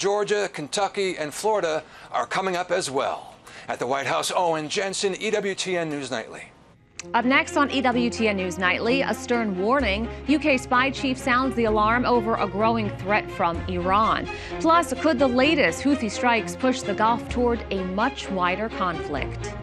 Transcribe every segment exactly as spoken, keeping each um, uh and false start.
Georgia, Kentucky, and Florida are coming up as well. At the White House, Owen Jensen, E W T N News Nightly. Up next on E W T N News Nightly, a stern warning. U K spy chief sounds the alarm over a growing threat from Iran. Plus, could the latest Houthi strikes push the Gulf toward a much wider conflict?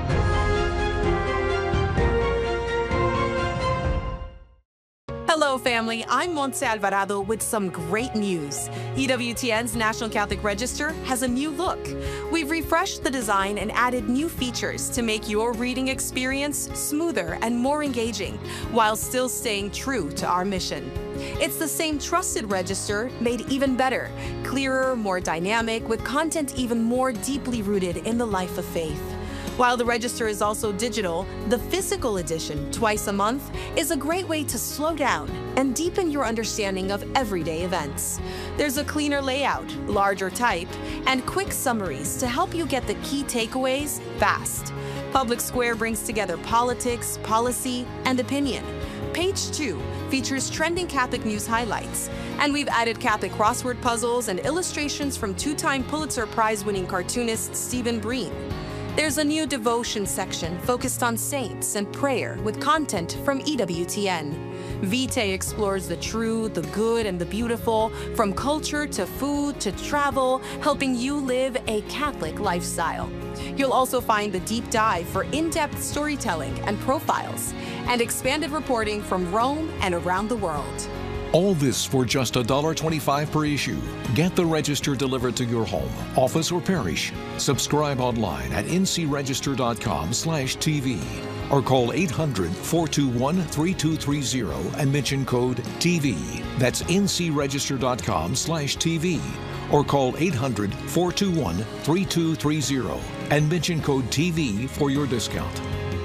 Hello, family. I'm Montse Alvarado with some great news. E W T N's National Catholic Register has a new look. We've refreshed the design and added new features to make your reading experience smoother and more engaging, while still staying true to our mission. It's the same trusted register, made even better, clearer, more dynamic, with content even more deeply rooted in the life of faith. While the register is also digital, the physical edition, twice a month, is a great way to slow down and deepen your understanding of everyday events. There's a cleaner layout, larger type, and quick summaries to help you get the key takeaways fast. Public Square brings together politics, policy, and opinion. Page two features trending Catholic news highlights, and we've added Catholic crossword puzzles and illustrations from two-time Pulitzer Prize-winning cartoonist Stephen Breen. There's a new devotion section focused on saints and prayer with content from E W T N. Vitae explores the true, the good, and the beautiful, from culture to food to travel, helping you live a Catholic lifestyle. You'll also find the deep dive for in-depth storytelling and profiles, and expanded reporting from Rome and around the world. All this for just one dollar twenty-five per issue. Get the Register delivered to your home, office, or parish. Subscribe online at n c register dot com slash t v or call eight hundred, four two one, three two three zero and mention code T V. That's n c register dot com slash T V or call eight hundred, four two one, three two three zero and mention code T V for your discount.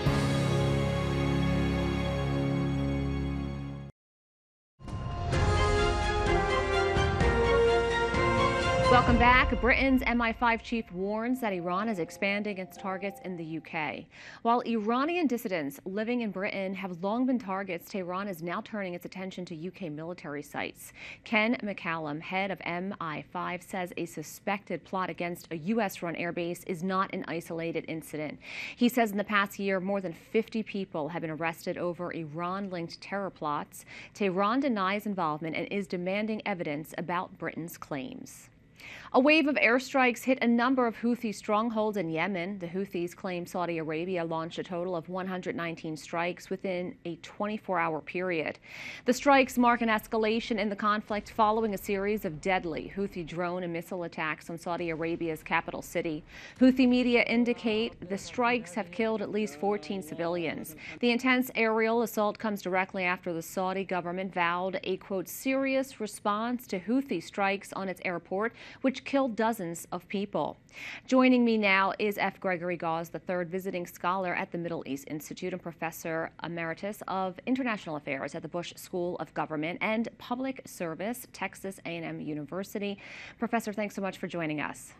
Welcome back. Britain's M I five chief warns that Iran is expanding its targets in the U K. While Iranian dissidents living in Britain have long been targets, Tehran is now turning its attention to U K military sites. Ken McCallum, head of M I five, says a suspected plot against a U S-run airbase is not an isolated incident. He says in the past year, more than fifty people have been arrested over Iran-linked terror plots. Tehran denies involvement and is demanding evidence about Britain's claims. A wave of airstrikes hit a number of Houthi strongholds in Yemen. The Houthis claim Saudi Arabia launched a total of one hundred nineteen strikes within a twenty-four hour period. The strikes mark an escalation in the conflict following a series of deadly Houthi drone and missile attacks on Saudi Arabia's capital city. Houthi media indicate the strikes have killed at least fourteen civilians. The intense aerial assault comes directly after the Saudi government vowed a, quote, serious response to Houthi strikes on its airport, which killed dozens of people. Joining me now is F. Gregory Gause, the third visiting scholar at the Middle East Institute and Professor Emeritus of International Affairs at the Bush School of Government and Public Service, Texas A and M University. Professor, thanks so much for joining us.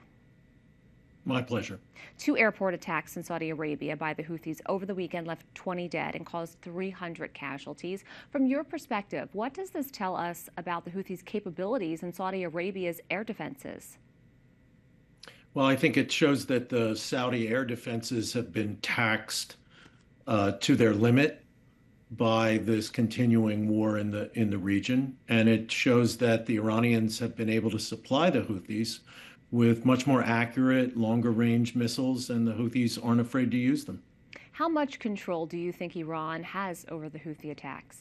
My pleasure. Two airport attacks in Saudi Arabia by the Houthis over the weekend left twenty dead and caused three hundred casualties. From your perspective, what does this tell us about the Houthis' capabilities in Saudi Arabia's air defenses? Well, I think it shows that the Saudi air defenses have been taxed uh, to their limit by this continuing war in the in the region, and it shows that the Iranians have been able to supply the Houthis with much more accurate, longer-range missiles, and the Houthis aren't afraid to use them. How much control do you think Iran has over the Houthi attacks?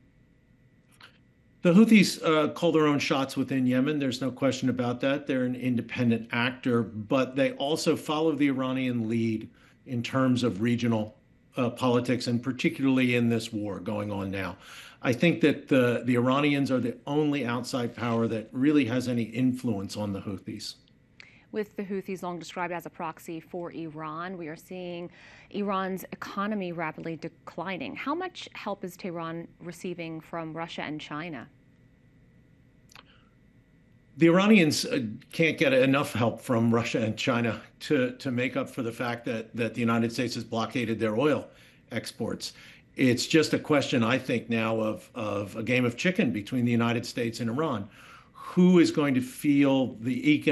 The Houthis uh, call their own shots within Yemen. There's no question about that. They're an independent actor, but they also follow the Iranian lead in terms of regional uh, politics, and particularly in this war going on now. I think that the, the Iranians are the only outside power that really has any influence on the Houthis. With the Houthis long described as a proxy for Iran, we are seeing Iran's economy rapidly declining. How much help is Tehran receiving from Russia and China? The Iranians uh, can't get enough help from Russia and China to, to make up for the fact that, that the United States has blockaded their oil exports. It's just a question, I think, now of, of a game of chicken between the United States and Iran. Who is going to feel the economic